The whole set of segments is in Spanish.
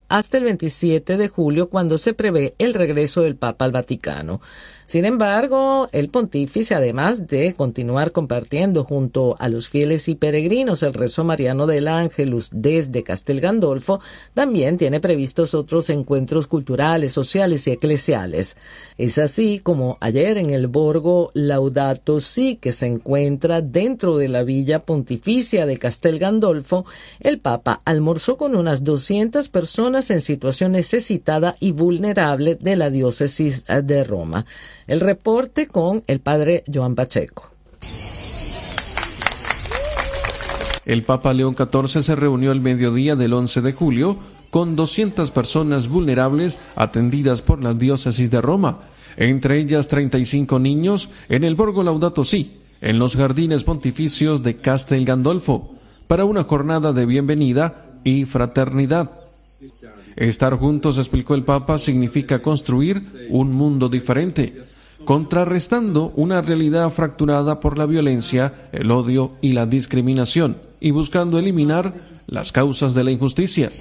hasta el 27 de julio, cuando se prevé el regreso del Papa al Vaticano. Sin embargo, el pontífice, además de continuar compartiendo junto a los fieles y peregrinos el rezo mariano del Ángelus desde Castel Gandolfo, también tiene previstos otros encuentros culturales, sociales y eclesiales. Es así como ayer en el Borgo Laudato Si, que se encuentra dentro de la Villa Pontificia de Castel Gandolfo, el Papa almorzó con unas 200 personas en situación necesitada y vulnerable de la diócesis de Roma. El reporte con el padre Joan Pacheco. El Papa León XIV se reunió el mediodía del 11 de julio con 200 personas vulnerables atendidas por la diócesis de Roma, entre ellas 35 niños en el Borgo Laudato Si, en los jardines pontificios de Castel Gandolfo, para una jornada de bienvenida y fraternidad. Estar juntos, explicó el Papa, significa construir un mundo diferente, contrarrestando una realidad fracturada por la violencia, el odio y la discriminación, y buscando eliminar las causas de la injusticia.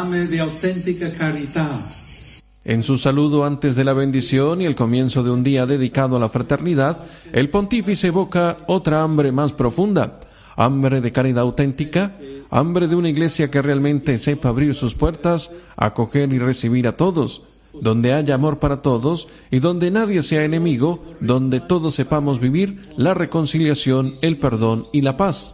En su saludo antes de la bendición y el comienzo de un día dedicado a la fraternidad, el pontífice evoca otra hambre más profunda, hambre de caridad auténtica, hambre de una iglesia que realmente sepa abrir sus puertas, acoger y recibir a todos, donde haya amor para todos y donde nadie sea enemigo, donde todos sepamos vivir la reconciliación, el perdón y la paz.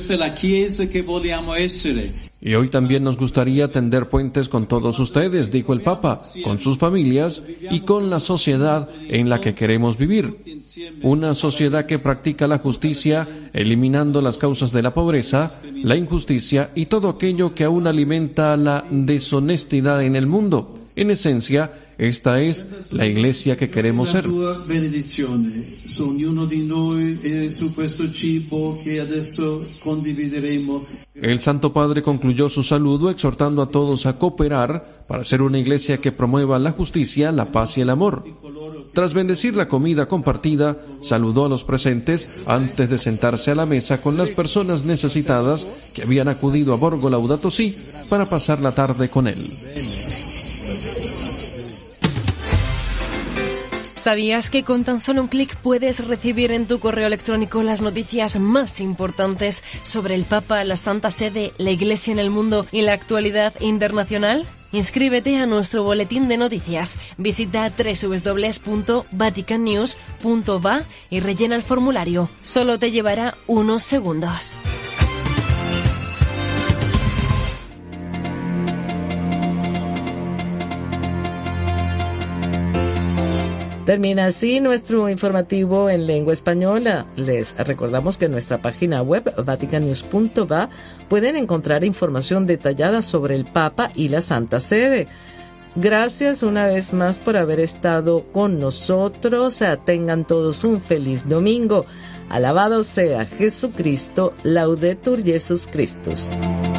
Y hoy también nos gustaría tender puentes con todos ustedes, dijo el Papa, con sus familias y con la sociedad en la que queremos vivir. Una sociedad que practica la justicia, eliminando las causas de la pobreza, la injusticia y todo aquello que aún alimenta la deshonestidad en el mundo. En esencia, esta es la iglesia que queremos ser. El Santo Padre concluyó su saludo exhortando a todos a cooperar para ser una iglesia que promueva la justicia, la paz y el amor. Tras bendecir la comida compartida, saludó a los presentes antes de sentarse a la mesa con las personas necesitadas que habían acudido a Borgo Laudato Si para pasar la tarde con él. ¿Sabías que con tan solo un clic puedes recibir en tu correo electrónico las noticias más importantes sobre el Papa, la Santa Sede, la Iglesia en el mundo y la actualidad internacional? Inscríbete a nuestro boletín de noticias. Visita www.vaticannews.va y rellena el formulario. Solo te llevará unos segundos. Termina así nuestro informativo en lengua española. Les recordamos que en nuestra página web vaticannews.va pueden encontrar información detallada sobre el Papa y la Santa Sede. Gracias una vez más por haber estado con nosotros. Tengan todos un feliz domingo. Alabado sea Jesucristo. Laudetur Jesus Christus.